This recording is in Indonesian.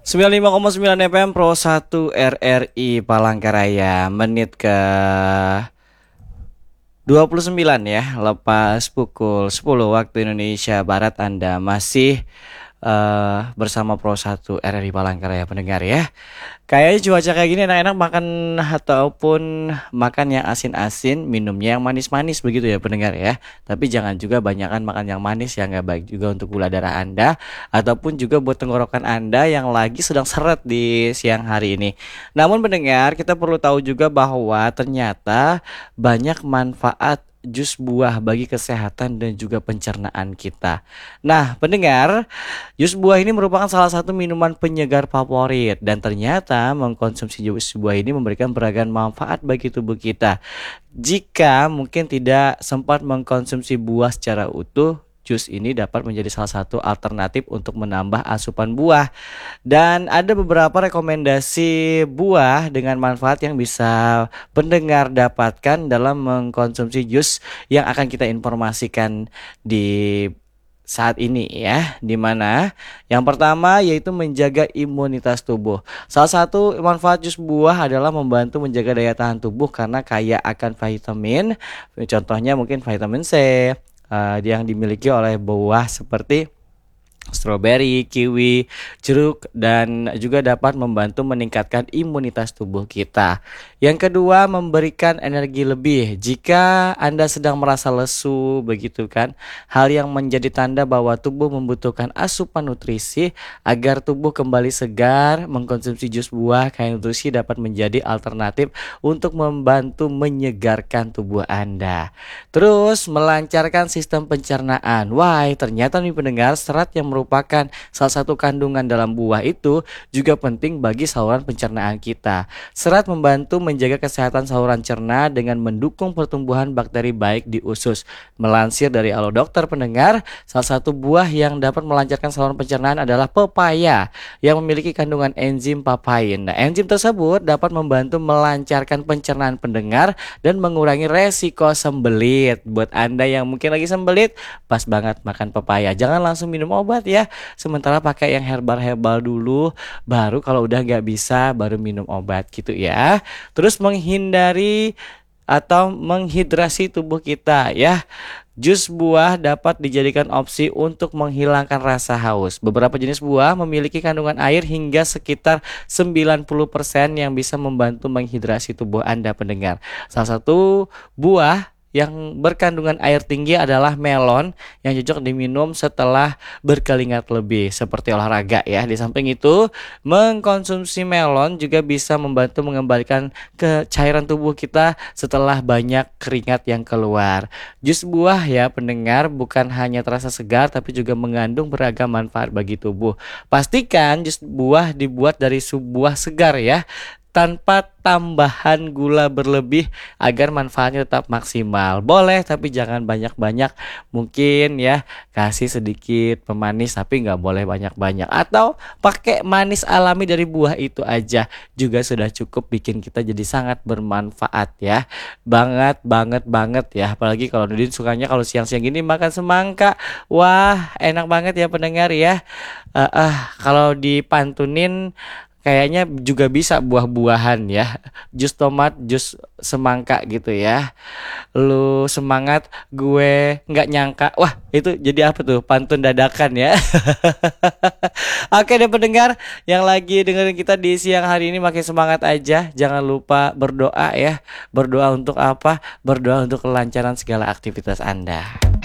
95,9 FM Pro 1 RRI Palangkaraya. Menit ke 29 ya, lepas pukul 10 waktu Indonesia Barat. Anda masih bersama Pro 1 RRI Palangkaraya, pendengar ya. Kayaknya cuaca kayak gini enak-enak makan ataupun makan yang asin-asin, minumnya yang manis-manis begitu ya pendengar ya. Tapi jangan juga banyakkan makan yang manis, yang nggak baik juga untuk gula darah Anda ataupun juga buat tenggorokan Anda yang lagi sedang seret di siang hari ini. Namun pendengar, kita perlu tahu juga bahwa ternyata banyak manfaat jus buah bagi kesehatan dan juga pencernaan kita. Nah, pendengar, jus buah ini merupakan salah satu minuman penyegar favorit dan ternyata mengkonsumsi jus buah ini memberikan beragam manfaat bagi tubuh kita. Jika mungkin tidak sempat mengkonsumsi buah secara utuh, jus ini dapat menjadi salah satu alternatif untuk menambah asupan buah. Dan ada beberapa rekomendasi buah dengan manfaat yang bisa pendengar dapatkan dalam mengkonsumsi jus yang akan kita informasikan di saat ini ya, dimana yang pertama yaitu menjaga imunitas tubuh. Salah satu manfaat jus buah adalah membantu menjaga daya tahan tubuh karena kaya akan vitamin. Contohnya mungkin vitamin C yang dimiliki oleh buah seperti stroberi, kiwi, jeruk, dan juga dapat membantu meningkatkan imunitas tubuh kita. Yang kedua, memberikan energi lebih. Jika Anda sedang merasa lesu, begitu kan, hal yang menjadi tanda bahwa tubuh membutuhkan asupan nutrisi agar tubuh kembali segar, mengkonsumsi jus buah kaya nutrisi dapat menjadi alternatif untuk membantu menyegarkan tubuh Anda. Terus, melancarkan sistem pencernaan. Wah, ternyata nih pendengar, serat yang merupakan salah satu kandungan dalam buah itu juga penting bagi saluran pencernaan kita. Serat membantu menjaga kesehatan saluran cerna dengan mendukung pertumbuhan bakteri baik di usus. Melansir dari Halo Dokter pendengar, salah satu buah yang dapat melancarkan saluran pencernaan adalah pepaya yang memiliki kandungan enzim papain. Nah, enzim tersebut dapat membantu melancarkan pencernaan pendengar dan mengurangi resiko sembelit. Buat Anda yang mungkin lagi sembelit, pas banget makan pepaya. Jangan langsung minum obat ya, sementara pakai yang herbal-herbal dulu, baru kalau udah nggak bisa baru minum obat gitu ya. Terus menghindari atau menghidrasi tubuh kita ya. Jus buah dapat dijadikan opsi untuk menghilangkan rasa haus. Beberapa jenis buah memiliki kandungan air hingga sekitar 90% yang bisa membantu menghidrasi tubuh Anda pendengar. Salah satu buah yang berkandungan air tinggi adalah melon yang cocok diminum setelah berkeringat lebih seperti olahraga ya. Di samping itu, mengkonsumsi melon juga bisa membantu mengembalikan cairan tubuh kita setelah banyak keringat yang keluar. Jus buah ya pendengar bukan hanya terasa segar tapi juga mengandung beragam manfaat bagi tubuh. Pastikan jus buah dibuat dari buah segar ya, tanpa tambahan gula berlebih agar manfaatnya tetap maksimal. Boleh tapi jangan banyak-banyak, mungkin ya kasih sedikit pemanis tapi nggak boleh banyak-banyak, atau pakai manis alami dari buah itu aja juga sudah cukup bikin kita jadi sangat bermanfaat ya. Banget ya, apalagi kalau Nudin sukanya kalau siang-siang gini makan semangka. Wah, enak banget ya pendengar ya. Kalau dipantunin kayaknya juga bisa buah-buahan ya. Jus tomat, jus semangka gitu ya. Lu semangat, gue nggak nyangka. Wah, itu jadi apa tuh? Pantun dadakan ya. Oke deh pendengar yang lagi dengerin kita di siang hari ini, makin semangat aja. Jangan lupa berdoa ya. Berdoa untuk apa? Berdoa untuk kelancaran segala aktivitas Anda.